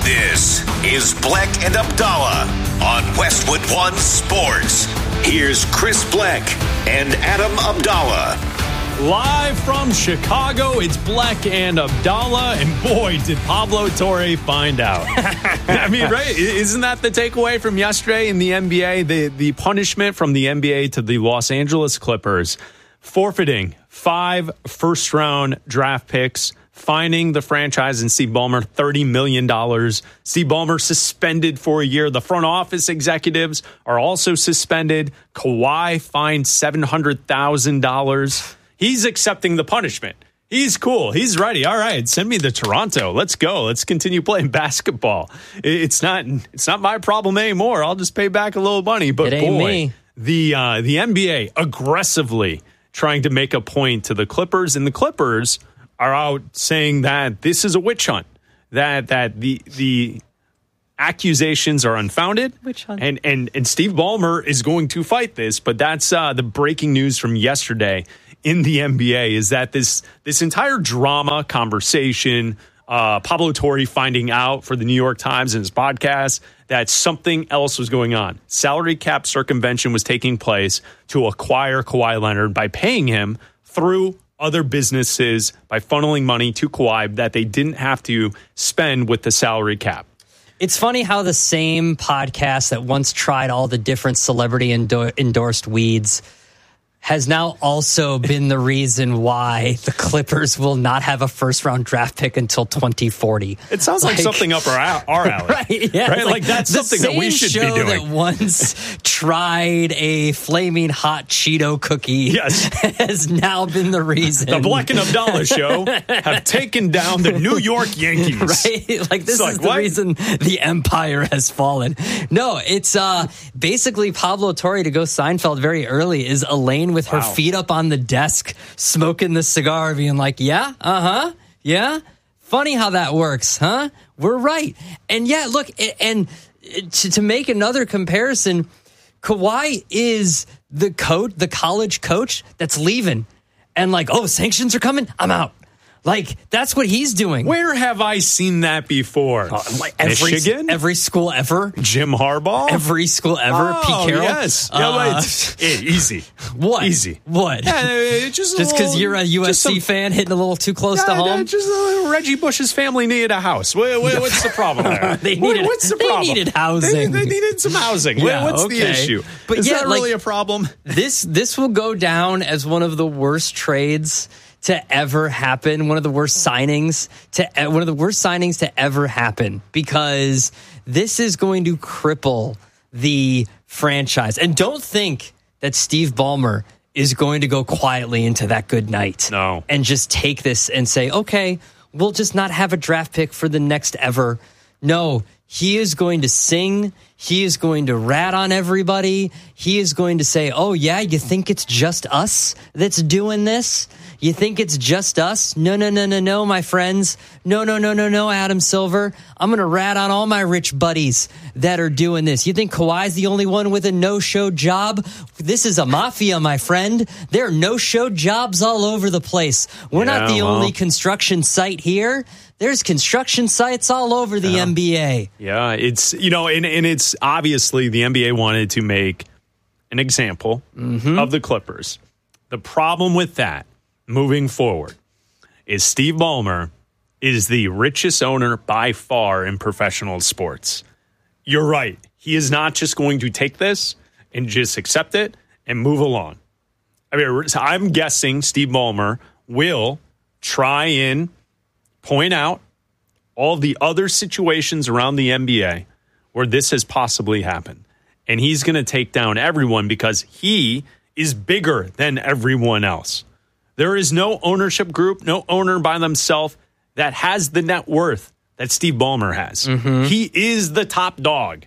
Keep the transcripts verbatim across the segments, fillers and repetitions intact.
This is Bleck and Abdallah on Westwood One Sports. Here's Chris Bleck and Adam Abdallah. Live from Chicago, it's Bleck and Abdallah, and boy, did Pablo Torre find out. I mean, right? Isn't that the takeaway from yesterday in the N B A? The, the punishment from the N B A to the Los Angeles Clippers, forfeiting five first-round draft picks, fining the franchise and Steve Ballmer thirty million dollars. Steve Ballmer suspended for a year. The front office executives are also suspended. Kawhi fined seven hundred thousand dollars. He's accepting the punishment. He's cool. He's ready. All right, send me to Toronto. Let's go. Let's continue playing basketball. It's not it's not my problem anymore. I'll just pay back a little money. But it ain't boy, me. the uh, the N B A aggressively trying to make a point to the Clippers, and the Clippers are out saying that this is a witch hunt, that that the the accusations are unfounded, witch hunt. and and and Steve Ballmer is going to fight this. But that's uh, the breaking news from yesterday in the N B A is that this this entire drama conversation, uh, Pablo Torre finding out for the New York Times in his podcast that something else was going on. Salary cap circumvention was taking place to acquire Kawhi Leonard by paying him through other businesses, by funneling money to Kawhi that they didn't have to spend with the salary cap. It's funny how the same podcast that once tried all the different celebrity endo- endorsed weeds has now also been the reason why the Clippers will not have a first-round draft pick until twenty forty. It sounds like, like something up our, our alley. Right, yeah. Right? Like, like that's something that we should be doing. The show that once tried a flaming hot Cheeto cookie yes. has now been the reason. The Bleck and Abdallah show have taken down the New York Yankees. Right? Like, this it's is like, the what? reason the empire has fallen. No, it's uh, basically Pablo Torre, to go Seinfeld very early, is Elaine with her wow. feet up on the desk, smoking the cigar, being like, yeah, uh-huh, yeah. Funny how that works, huh? We're right. And yeah, look, and to, to make another comparison, Kawhi is the coach, the college coach that's leaving. And like, oh, sanctions are coming? I'm out. Like, that's what he's doing. Where have I seen that before? Uh, like every, Michigan? Every school ever. Jim Harbaugh? Every school ever. Oh, Pete Carroll? yes. Yeah, uh, right. Yeah, easy. What? Easy. What? Yeah, just because you're a U S C some, fan hitting a little too close yeah, to home? Yeah, just uh, Reggie Bush's family needed a house. What, what, what's the problem there? they needed, what, what's the they problem? needed housing. They, they needed some housing. Yeah, what's okay. the issue? But Is yeah, that like, really a problem? This This will go down as one of the worst trades to ever happen, one of the worst signings to one of the worst signings to ever happen, because this is going to cripple the franchise. And don't think that Steve Ballmer is going to go quietly into that good night. No. And just take this and say, okay, we'll just not have a draft pick for the next ever. No, he is going to sing. He is going to rat on everybody. He is going to say, oh, yeah, you think it's just us that's doing this? You think it's just us? No, no, no, no, no, my friends. No, no, no, no, no, Adam Silver. I'm going to rat on all my rich buddies that are doing this. You think Kawhi's the only one with a no-show job? This is a mafia, my friend. There are no-show jobs all over the place. We're yeah, not the well. only construction site here. There's construction sites all over the yeah. N B A. Yeah, it's, you know, and, and it's obviously the N B A wanted to make an example mm-hmm. of the Clippers. The problem with that, moving forward, is Steve Ballmer is the richest owner by far in professional sports. You're right. He is not just going to take this and just accept it and move along. I mean, I'm guessing Steve Ballmer will try and point out all the other situations around the N B A where this has possibly happened. And he's going to take down everyone because he is bigger than everyone else. There is no ownership group, no owner by themselves that has the net worth that Steve Ballmer has. Mm-hmm. He is the top dog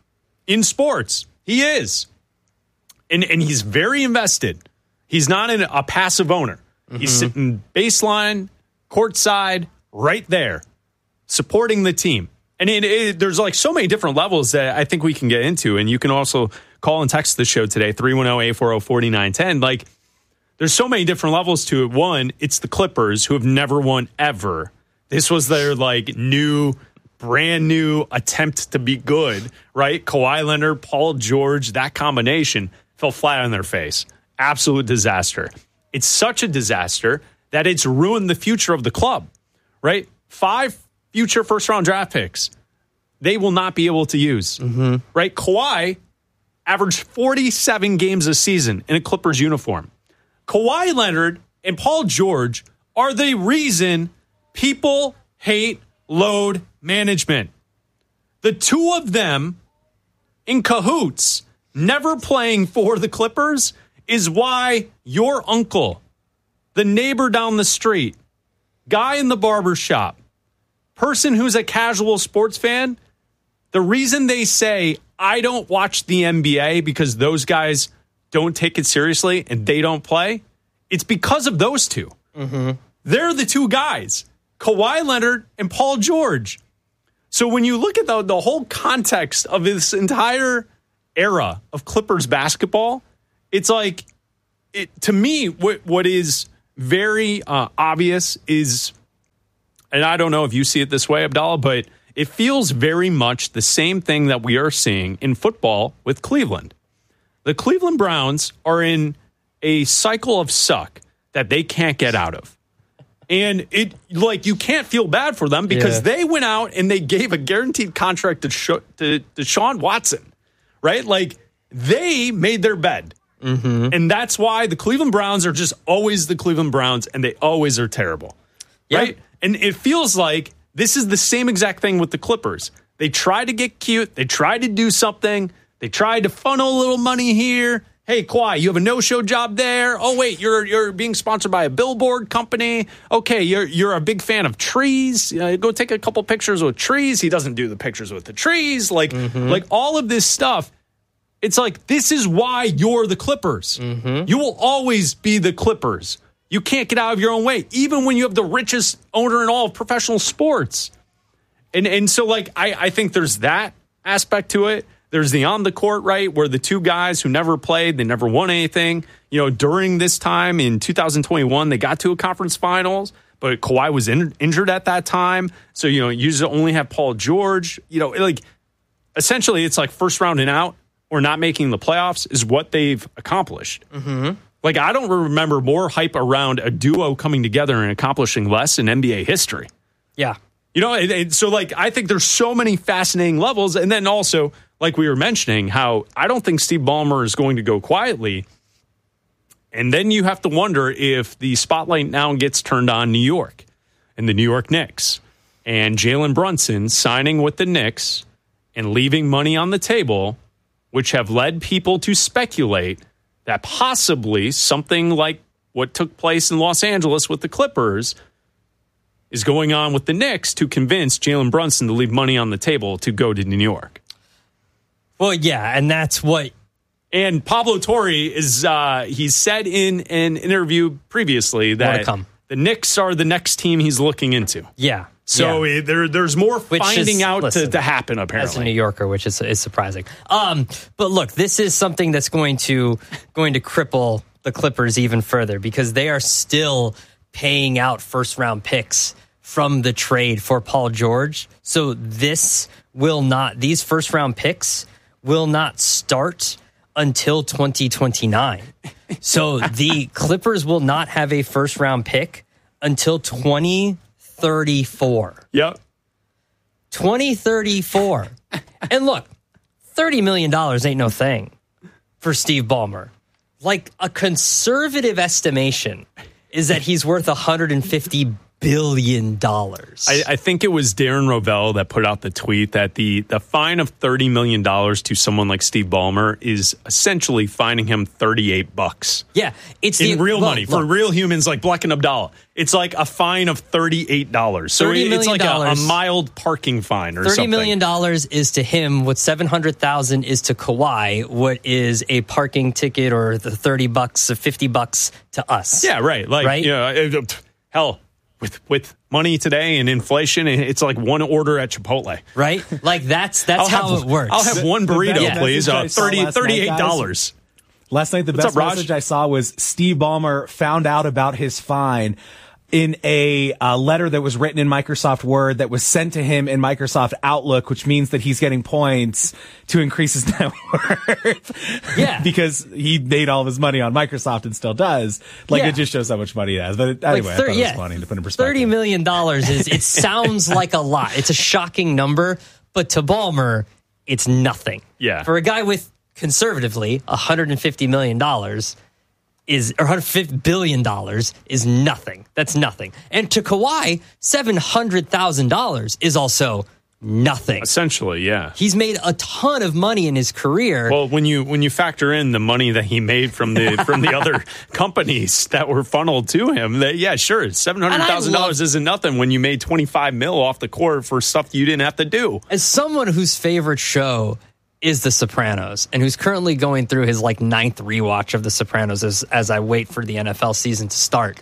in sports. He is. And, and he's very invested. He's not in a passive owner. Mm-hmm. He's sitting baseline, courtside, right there, supporting the team. And it, it, there's like so many different levels that I think we can get into. And you can also call and text the show today, three one zero, eight four zero, four nine one zero. Like, there's so many different levels to it. One, it's the Clippers who have never won ever. This was their like new brand new attempt to be good, right? Kawhi Leonard, Paul George, that combination fell flat on their face. Absolute disaster. It's such a disaster that it's ruined the future of the club, right? Five future first-round draft picks they will not be able to use, mm-hmm. right? Kawhi averaged forty-seven games a season in a Clippers uniform. Kawhi Leonard and Paul George are the reason people hate load management. The two of them in cahoots, never playing for the Clippers, is why your uncle, the neighbor down the street, guy in the barber shop, person who's a casual sports fan, the reason they say, I don't watch the N B A because those guys don't take it seriously and they don't play, it's because of those two. Mm-hmm. They're the two guys, Kawhi Leonard and Paul George. So when you look at the, the whole context of this entire era of Clippers basketball, it's like, it, to me, what, what is very uh, obvious is, and I don't know if you see it this way, Abdallah, but it feels very much the same thing that we are seeing in football with Cleveland. The Cleveland Browns are in a cycle of suck that they can't get out of. And it, like, you can't feel bad for them because yeah. they went out and they gave a guaranteed contract to, Sh- to, to Deshaun Watson, right? Like, they made their bed. Mm-hmm. And that's why the Cleveland Browns are just always the Cleveland Browns, and they always are terrible, yep. right? And it feels like this is the same exact thing with the Clippers. They tried to get cute. They tried to do something. They tried to funnel a little money here. Hey, Kawhi, you have a no-show job there. Oh, wait, you're you're being sponsored by a billboard company. Okay, you're you're a big fan of trees. Uh, go take a couple pictures with trees. He doesn't do the pictures with the trees. Like, mm-hmm. like all of this stuff. It's like, this is why you're the Clippers. Mm-hmm. You will always be the Clippers. You can't get out of your own way, even when you have the richest owner in all of professional sports. And and so, like, I, I think there's that aspect to it. There's the on the court, right, where the two guys who never played, they never won anything. You know, during this time in two thousand twenty-one, they got to a conference finals, but Kawhi was in, injured at that time. So, you know, you usually only have Paul George. You know, like, essentially, it's like first round and out or not making the playoffs is what they've accomplished. Mm-hmm. Like, I don't remember more hype around a duo coming together and accomplishing less in N B A history. Yeah. You know, it, it, so, like, I think there's so many fascinating levels. And then also, like we were mentioning, how I don't think Steve Ballmer is going to go quietly. And then you have to wonder if the spotlight now gets turned on New York and the New York Knicks and Jalen Brunson signing with the Knicks and leaving money on the table, which have led people to speculate that possibly something like what took place in Los Angeles with the Clippers is going on with the Knicks to convince Jalen Brunson to leave money on the table to go to New York. Well, yeah, and that's what... And Pablo Torre is, uh, he said in an interview previously that the Knicks are the next team he's looking into. Yeah. So yeah. there, there's more which finding is, out listen, to, to happen, apparently. As a New Yorker, which is, is surprising. Um, but look, this is something that's going to going to cripple the Clippers even further because they are still paying out first-round picks from the trade for Paul George. So this will not, these first-round picks will not start until twenty twenty-nine. So the Clippers will not have a first-round pick until twenty thirty-four. Yep. twenty thirty-four. And look, thirty million dollars ain't no thing for Steve Ballmer. Like, a conservative estimation is that he's worth one hundred fifty billion dollars. I, I think it was Darren Rovell that put out the tweet that the, the fine of thirty million dollars to someone like Steve Ballmer is essentially fining him thirty-eight bucks. Yeah. It's in the, real look, money for look. real humans like Black and Abdallah. It's like a fine of thirty-eight dollars. So it's like a, a mild parking fine or thirty something. thirty million dollars is to him what seven hundred thousand dollars is to Kawhi, what is a parking ticket or the thirty bucks or fifty bucks to us. Yeah, right. Like, right? You know, hell, with with money today and inflation, it's like one order at Chipotle. Right? Like, that's that's how have, it works. I'll have one burrito, yeah. please. Uh, thirty, thirty-eight dollars. Last night, the What's best up, message I saw was Steve Ballmer found out about his fine in a uh, letter that was written in Microsoft Word that was sent to him in Microsoft Outlook, which means that he's getting points to increase his net worth. Yeah. Because he made all of his money on Microsoft and still does. Like, Yeah. it just shows how much money he has. But anyway, Like thir- I thought it was yeah, funny to put in perspective. thirty million dollars is, it sounds like a lot. It's a shocking number, but to Ballmer, it's nothing. Yeah. For a guy with, conservatively, one hundred fifty million dollars, is or one hundred fifty billion dollars is nothing. That's nothing. And to Kawhi, seven hundred thousand dollars is also nothing. Essentially, yeah. He's made a ton of money in his career. Well, when you when you factor in the money that he made from the from the other companies that were funneled to him, that yeah, sure, seven hundred thousand dollars isn't nothing when you made twenty five mil off the court for stuff you didn't have to do. As someone whose favorite show is The Sopranos, and who's currently going through his like ninth rewatch of The Sopranos as as I wait for the N F L season to start,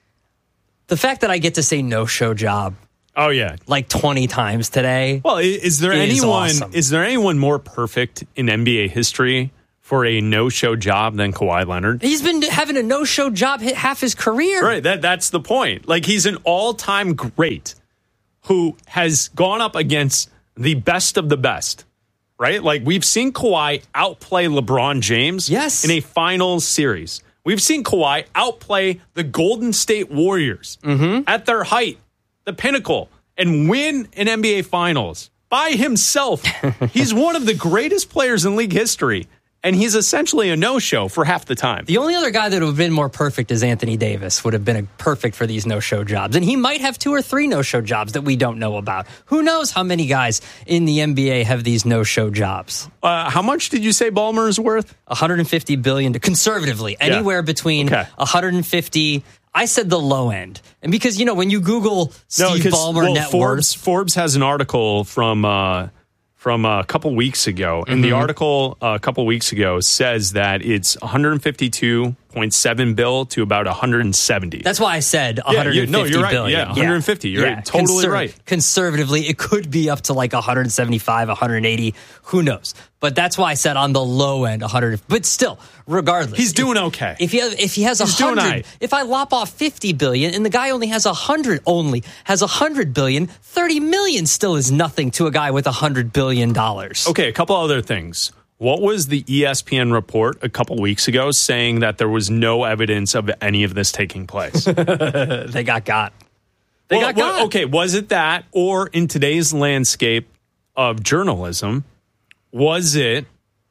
the fact that I get to say no show job Oh yeah. like twenty times today. Well, i- is there Is anyone awesome. is there anyone more perfect in N B A history for a no-show job than Kawhi Leonard? He's been having a no show job hit half his career. Right, that that's the point. Like, he's an all-time great who has gone up against the best of the best. Right? Like, we've seen Kawhi outplay LeBron James Yes. in a finals series. We've seen Kawhi outplay the Golden State Warriors at their height, the pinnacle, and win an N B A Finals by himself. He's one of the greatest players in league history, and he's essentially a no-show for half the time. The only other guy that would have been more perfect is Anthony Davis, would have been a perfect for these no-show jobs. And he might have two or three no-show jobs that we don't know about. Who knows how many guys in the N B A have these no-show jobs? Uh, how much did you say Ballmer is worth? one hundred fifty billion dollars, conservatively, anywhere between Okay. one hundred fifty. I said the low end. And because, you know, when you Google Steve 'cause, Ballmer well, net Forbes, worth, Forbes has an article from uh, from a couple weeks ago, and the article uh, a couple weeks ago says that it's one hundred fifty-two point seven bill to about one hundred seventy. that's why I said one Yeah, hundred fifty you- no, you're right. billion. Yeah, one hundred fifty. You're right. Totally right. Conservatively, it could be up to like one hundred seventy-five, one hundred eighty. Who knows? But that's why I said on the low end, one hundred. But still, regardless, He's doing okay. If he has, if he has He's doing one hundred, all right. if I lop off fifty billion and the guy only has one hundred, only has one hundred billion, thirty million still is nothing to a guy with one hundred billion dollars. Okay, a couple other things. What was the E S P N report a couple weeks ago saying that there was no evidence of any of this taking place? They got got. They Well, got well, got. okay, was it that, or in today's landscape of journalism, was it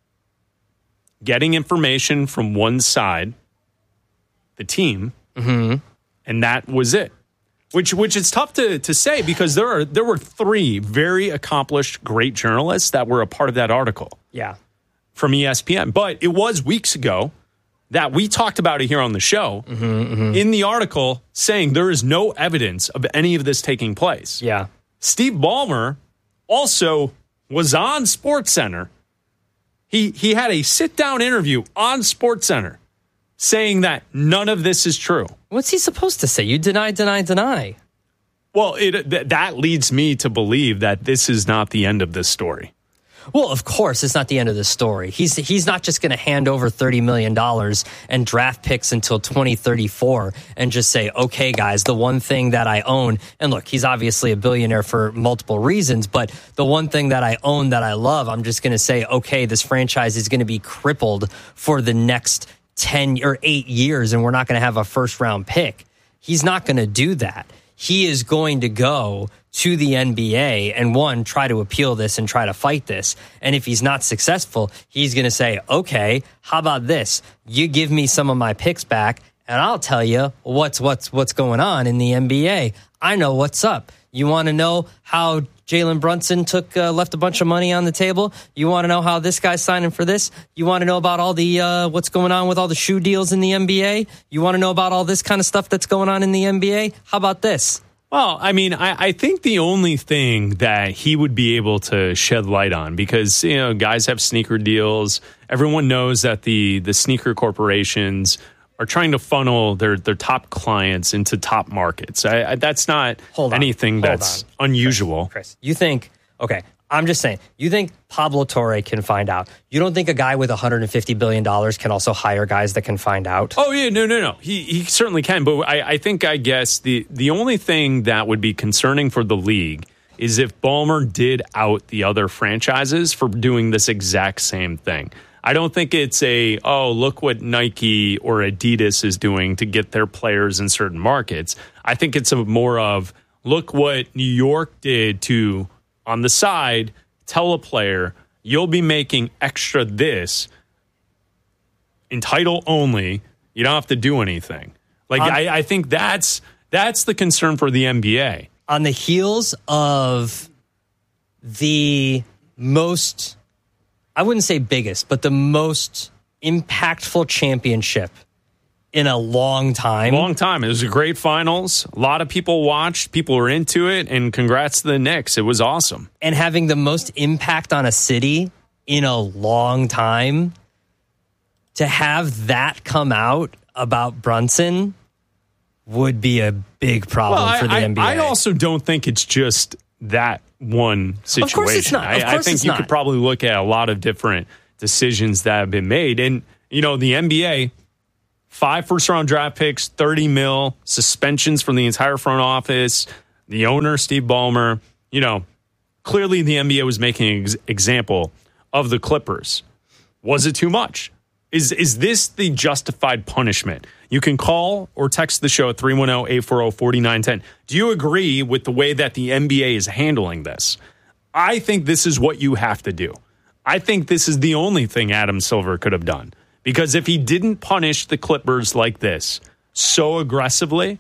getting information from one side, the team, Mm-hmm. and that was it? Which, which is tough to, to say because there are there were three very accomplished, great journalists that were a part of that article Yeah. from E S P N. But it was weeks ago that we talked about it here on the show in the article saying there is no evidence of any of this taking place. Yeah. Steve Ballmer also was on SportsCenter. He he had a sit-down interview on SportsCenter saying that none of this is true. What's he supposed to say? You deny, deny, deny. Well, it, th- that leads me to believe that this is not the end of this story. Well, of course, it's not the end of the story. He's he's not just going to hand over thirty million dollars and draft picks until twenty thirty-four and just say, okay, guys, the one thing that I own, and look, he's obviously a billionaire for multiple reasons, but the one thing that I own that I love, I'm just going to say, okay, this franchise is going to be crippled for the next ten or eight years, and we're not going to have a first round pick. He's not going to do that. He is going to go to the N B A and, one, try to appeal this and try to fight this. And if he's not successful, he's going to say, okay, how about this? You give me some of my picks back, and I'll tell you what's what's what's going on in the N B A. I know what's up. You want to know how Jalen Brunson took uh, left a bunch of money on the table? You want to know how this guy's signing for this? You want to know about all the uh, what's going on with all the shoe deals in the N B A? You want to know about all this kind of stuff that's going on in the N B A? How about this? Well, I mean, I, I think the only thing that he would be able to shed light on, because, you know, guys have sneaker deals. Everyone knows that the the sneaker corporations are trying to funnel their, their top clients into top markets. I, I, that's not Hold on. anything Hold that's on. unusual. Chris, you think, okay, I'm just saying, you think Pablo Torre can find out. You don't think a guy with one hundred fifty billion dollars can also hire guys that can find out? Oh, yeah, no, no, no. He he certainly can. But I, I think, I guess, the, the only thing that would be concerning for the league is if Ballmer did out the other franchises for doing this exact same thing. I don't think it's a, oh, look what Nike or Adidas is doing to get their players in certain markets. I think it's a more of, look what New York did to, on the side, tell a player, you'll be making extra this in title only. You don't have to do anything. Like, um, I, I think that's that's the concern for the N B A. On the heels of the most, I wouldn't say biggest, but the most impactful championship in a long time. Long time. It was a great finals. A lot of people watched. People were into it. And congrats to the Knicks. It was awesome. And having the most impact on a city in a long time, to have that come out about Brunson would be a big problem well, for the I, N B A. I also don't think it's just that one situation. Of course it's not. Of I, course I think it's you not. could probably look at a lot of different decisions that have been made. And, you know, the N B A, five first-round draft picks, thirty mil, suspensions from the entire front office, the owner, Steve Ballmer. You know, clearly the N B A was making an ex- example of the Clippers. Was it too much? Is is this the justified punishment? You can call or text the show at three one zero, eight four zero, four nine one zero. Do you agree with the way that the N B A is handling this? I think this is what you have to do. I think this is the only thing Adam Silver could have done. Because if he didn't punish the Clippers like this so aggressively,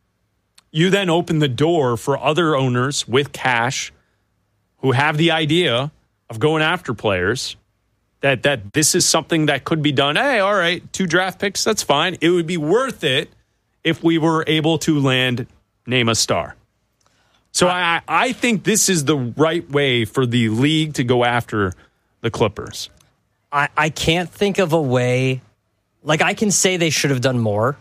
you then open the door for other owners with cash who have the idea of going after players. That that this is something that could be done. Hey, all right, two draft picks, that's fine. It would be worth it if we were able to land, name a star. So I, I think this is the right way for the league to go after the Clippers. I, I can't think of a way. Like, I can say they should have done more,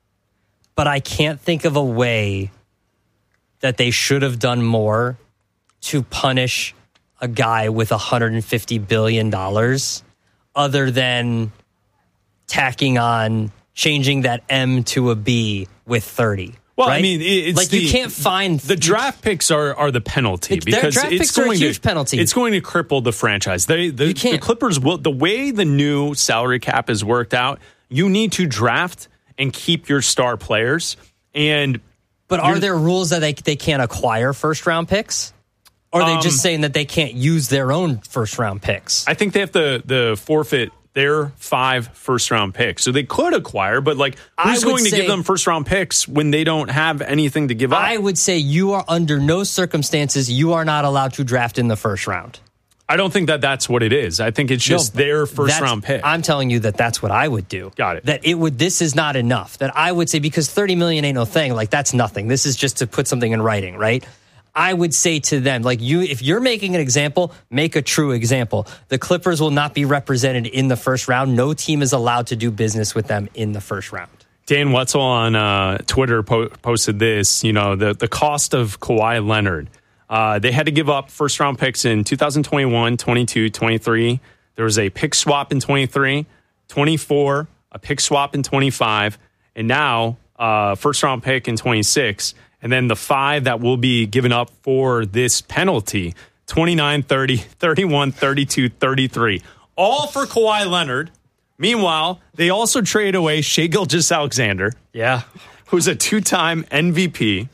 but I can't think of a way that they should have done more to punish a guy with one hundred fifty billion dollars other than tacking on changing that M to a B with thirty. Well, right? I mean, it's like the, you can't find the draft picks are are the penalty the, because draft it's picks going are a huge to penalty. It's going to cripple the franchise. They the, You can't. the Clippers will the way the new salary cap is worked out. You need to draft and keep your star players. And but are there rules that they they can't acquire first round picks? Or are they um, just saying that they can't use their own first round picks? I think they have to the forfeit their five first round picks. So they could acquire, but like who's going to say, give them first round picks when they don't have anything to give up? I would say you are under no circumstances you are not allowed to draft in the first round. I don't think that that's what it is. I think it's just no, their first round pick. I'm telling you that that's what I would do. Got it. That it would. This is not enough. That I would say because thirty million ain't no thing. Like that's nothing. This is just to put something in writing, right? I would say to them, like you, if you're making an example, make a true example. The Clippers will not be represented in the first round. No team is allowed to do business with them in the first round. Dan Wetzel on uh, Twitter po- posted this. You know, the the cost of Kawhi Leonard. Uh, they had to give up first round picks in two thousand twenty-one, twenty-two, twenty-three. There was a pick swap in twenty-three, twenty-four, a pick swap in twenty-five, and now uh, first round pick in twenty-six. And then the five that will be given up for this penalty, twenty-nine, thirty, thirty-one, thirty-two, thirty-three. All for Kawhi Leonard. Meanwhile, they also trade away Shai Gilgeous-Alexander. Yeah. Who's a two-time M V P.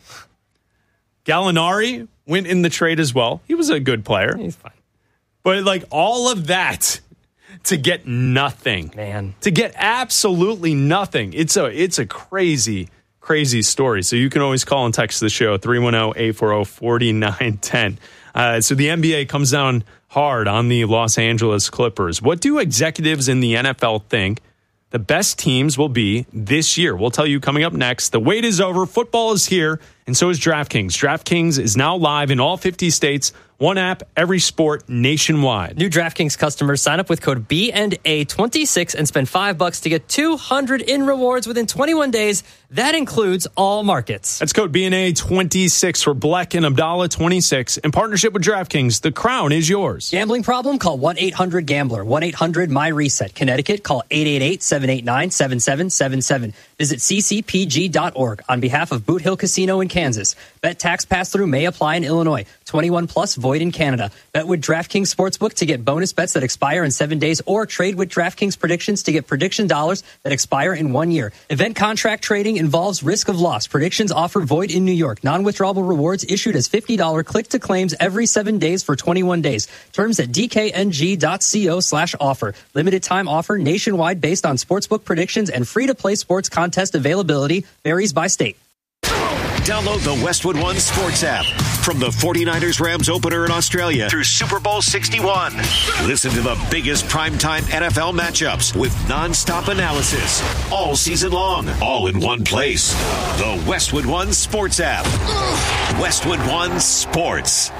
Gallinari went in the trade as well. He was a good player. He's fine. But like all of that to get nothing. Man. To get absolutely nothing. It's a it's a crazy Crazy story. So you can always call and text the show, three one zero, eight four zero, four nine one zero. Uh, so the N B A comes down hard on the Los Angeles Clippers. What do executives in the N F L think the best teams will be this year? We'll tell you coming up next. The wait is over. Football is here, and so is DraftKings. DraftKings is now live in all fifty states. One app, every sport, nationwide. New DraftKings customers sign up with code B and A twenty-six and spend five bucks to get two hundred in rewards within twenty-one days. That includes all markets. That's code B and A twenty-six for Bleck and Abdallah twenty-six. In partnership with DraftKings, the crown is yours. Gambling problem? Call one eight hundred gambler. one eight hundred my reset. Connecticut, call eight eight eight, seven eight nine, seven seven seven seven. Visit c c p g dot org on behalf of Boot Hill Casino in Kansas. Bet tax pass-through may apply in Illinois. twenty-one plus void in Canada. Bet with DraftKings Sportsbook to get bonus bets that expire in seven days or trade with DraftKings Predictions to get prediction dollars that expire in one year. Event contract trading involves risk of loss. Predictions offer void in New York. Non-withdrawable rewards issued as fifty dollars click-to-claims every seven days for twenty-one days. Terms at d k n g dot co slash offer. Limited time offer nationwide based on sportsbook predictions and free-to-play sports contest availability varies by state. Download the Westwood One Sports app from the forty-niners Rams opener in Australia through Super Bowl sixty-one. Listen to the biggest primetime N F L matchups with nonstop analysis all season long, all in one place. The Westwood One Sports app. Westwood One Sports.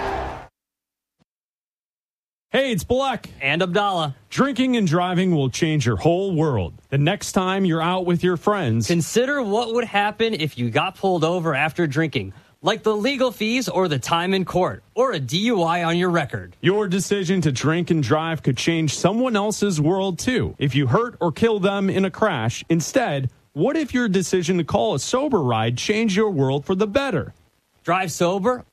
Hey, it's Bleck And Abdallah. Drinking and driving will change your whole world. The next time you're out with your friends, Consider what would happen if you got pulled over after drinking, like the legal fees or the time in court, or a D U I on your record. your decision to drink and drive could change someone else's world too. If you hurt or kill them in a crash, instead, what if your decision to call a sober ride changed your world for the better? Drive sober